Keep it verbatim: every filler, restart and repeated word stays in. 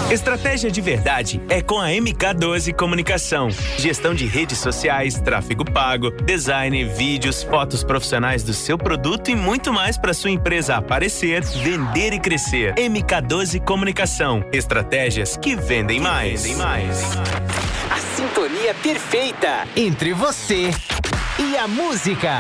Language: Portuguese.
Estratégia de verdade é com a M K doze Comunicação. Gestão de redes sociais, tráfego pago, design, vídeos, fotos profissionais do seu produto e muito mais para sua empresa aparecer, vender e crescer. M K doze Comunicação. Estratégias que vendem mais. Vendem mais. A sintonia perfeita entre você e a música.